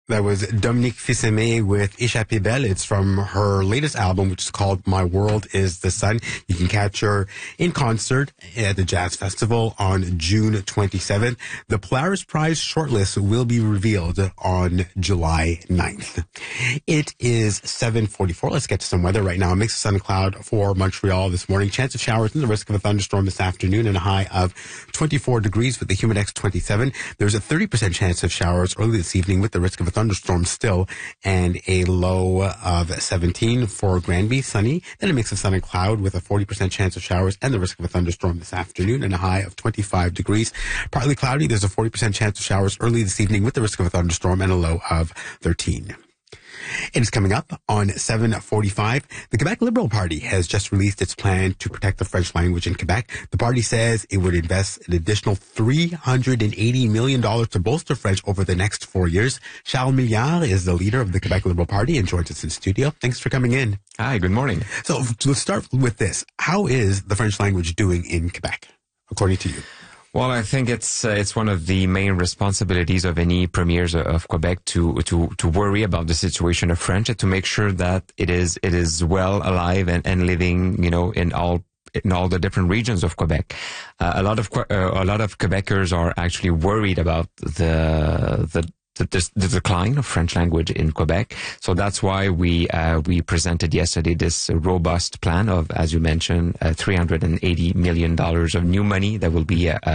That was Dominique Fils-Aimé with Échappée Belle. It's from her latest album, which is called My World is the Sun. You can catch her in concert at the Jazz Festival on June 27th. The Polaris Prize shortlist will be revealed on July 9th. It is 7:44. Let's get to some weather right now. A mix of sun and cloud for Montreal this morning. Chance of showers and the risk of a thunderstorm this afternoon, and a high of 24 degrees with the Humidex 27. There's a 30% chance of showers early this evening with the risk of a thunderstorm still, and a low of 17 for Granby, sunny. Then a mix of sun and cloud with a 40% chance of showers and the risk of a thunderstorm this afternoon, and a high of 25 degrees. Partly cloudy. There's a 40% chance of showers early this evening with the risk of a thunderstorm, and a low of 13. It is coming up on 7:45. The Quebec Liberal Party has just released its plan to protect the French language in Quebec. The party says it would invest an additional $380 million to bolster French over the next 4 years. Charles Milliard is the leader of the Quebec Liberal Party and joins us in studio. Thanks for coming in. Hi, good morning. So let's start with this. How is the French language doing in Quebec, according to you? Well, I think it's one of the main responsibilities of any premiers of Quebec to worry about the situation of French and to make sure that it is well alive and living, in all the different regions of Quebec. A lot of Quebecers are actually worried about the decline of French language in Quebec. So that's why we presented yesterday this robust plan of, as you mentioned, $380 million of new money that will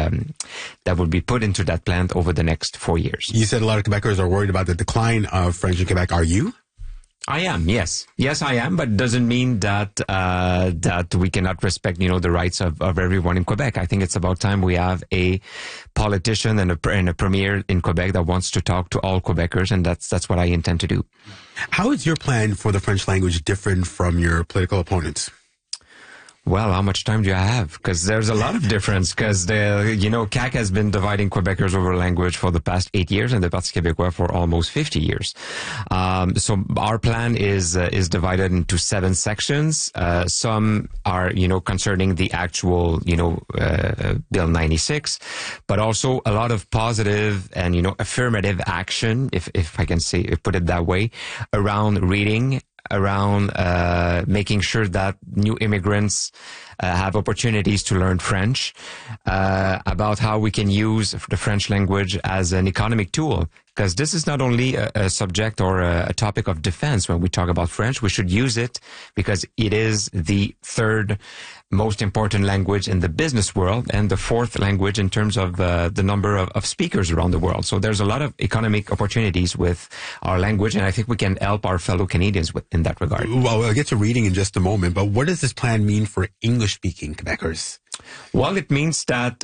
be put into that plan over the next 4 years. You said a lot of Quebecers are worried about the decline of French in Quebec. Are you? I am, yes. Yes, I am, but it doesn't mean that we cannot respect, the rights of everyone in Quebec. I think it's about time we have a politician and a premier in Quebec that wants to talk to all Quebecers, and that's what I intend to do. How is your plan for the French language different from your political opponents? Well, how much time do I have? Because there's a lot of difference. Because CAQ has been dividing Quebecers over language for the past 8 years, and the Parti Québécois for almost 50 years. So our plan is divided into 7 sections. Some are, concerning the actual, Bill 96, but also a lot of positive and affirmative action, if I can put it that way, around reading, around making sure that new immigrants have opportunities to learn French, about how we can use the French language as an economic tool. Because this is not only a subject or a topic of defense when we talk about French. We should use it because it is the third most important language in the business world and the fourth language in terms of the number of speakers around the world. So there's a lot of economic opportunities with our language, and I think we can help our fellow Canadians in that regard. Well, we'll get to reading in just a moment, but what does this plan mean for English-speaking Quebecers? Well, it means that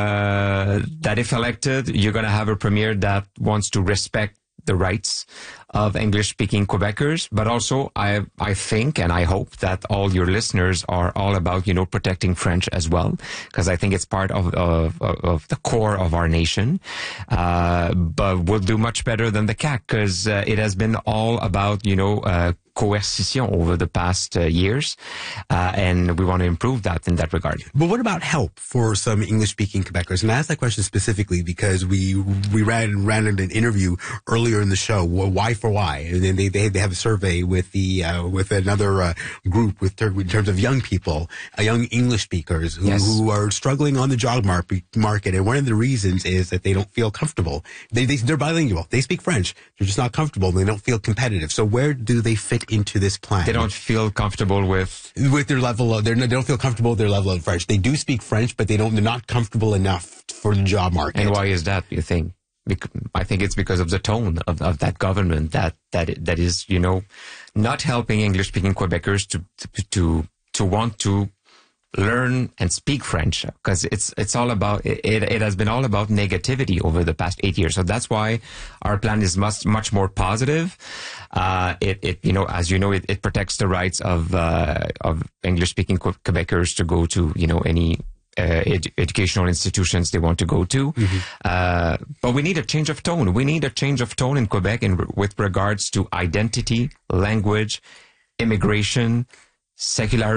if elected, you're going to have a premier that wants to respect the rights of English-speaking Quebecers, but also I think and I hope that all your listeners are all about, protecting French as well, because I think it's part of the core of our nation. But we'll do much better than the CAQ, because it has been all about, coercition over the past years, and we want to improve that in that regard. But what about help for some English-speaking Quebecers? And I asked that question specifically because we ran an interview earlier in the show, Why for Why, and then they have a survey with another group in terms of young people, young English speakers who are struggling on the job market, and one of the reasons is that they don't feel comfortable. They're bilingual, they speak French, they're just not comfortable, they don't feel competitive. So where do they fit into this plan? They don't feel comfortable with their level of, they don't feel comfortable with their level of French. They do speak French, but they're not comfortable enough for the job market. And why is that, you think? I think it's because of the tone of that government that is, not helping English-speaking Quebecers to want to learn and speak French, because it's all about it has been all about negativity over the past 8 years. So that's why our plan is much more positive. It protects the rights of English-speaking Quebecers to go to any educational institutions they want to go to. Mm-hmm. But we need a change of tone. We need a change of tone in Quebec with regards to identity, language, immigration, secular